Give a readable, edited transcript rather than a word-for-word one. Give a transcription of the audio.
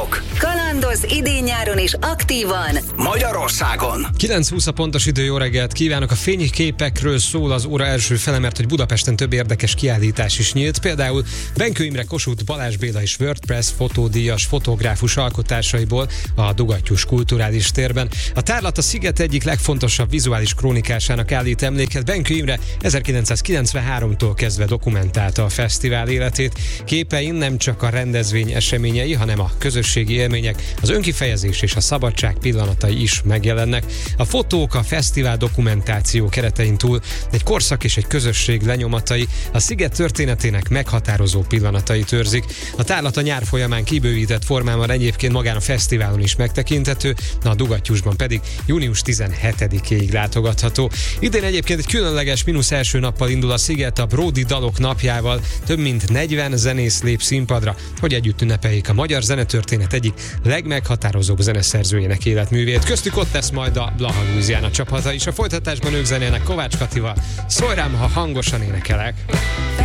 Kalandozók. Kalandoz idén-nyáron is aktívan Magyarországon. 9:20 a pontos idő, jó reggelt kívánok. A fényképekről szól az óra első fele, mert hogy Budapesten több érdekes kiállítás is nyílt. Például Benkő Imre, Kossuth Balázs Béla és WordPress fotódíjas fotográfus alkotásaiból a Dugattyús Kulturális Térben. A tárlat a Sziget egyik legfontosabb vizuális krónikásának állít emléket. Benkő Imre 1993-tól kezdve dokumentálta a fesztivál életét. Képein nem csak a rendezvény eseményei, hanem a közösségi élmények, az önkifejezés és a szabadság pillanatai is megjelennek. A fotók a fesztivál dokumentáció keretein túl egy korszak és egy közösség lenyomatai, a Sziget történetének meghatározó pillanatait őrzik. A tárlat a nyár folyamán kibővített formában egyébként magán a fesztiválon is megtekinthető, a Dugattyúsban pedig június 17-éig látogatható. Idén egyébként egy különleges mínusz első nappal indul a Sziget, a Bródi Dalok napjával. Több mint 40 zenész lép színpadra, hogy együtt ünnepeljék a magyar zenetörténet egyik legmeghatározóbb zeneszerzőjének életművét. Köztük ott lesz majd a Blaha Louisiana csapata is. A folytatásban ők zenélnek Kovács Katival. Szólj rám, ha hangosan énekelek.